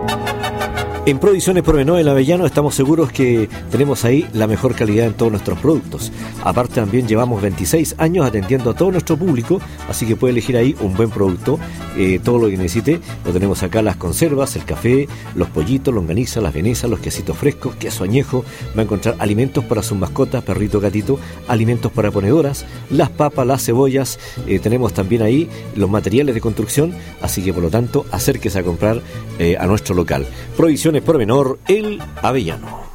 En Provisiones Pormenor El Avellano estamos seguros que tenemos ahí la mejor calidad en todos nuestros productos. Aparte también llevamos 26 años atendiendo a todo nuestro público, así que puede elegir ahí un buen producto. Todo lo que necesite lo tenemos acá: las conservas, el café, los pollitos, longaniza, las vienesas, los quesitos frescos, queso añejo. Va a encontrar alimentos para sus mascotas, perrito, gatito, alimentos para ponedoras, las papas, las cebollas. Tenemos también ahí los materiales de construcción, así que por lo tanto acérquese a comprar a nuestro local. Provisiones Pormenor El Avellano.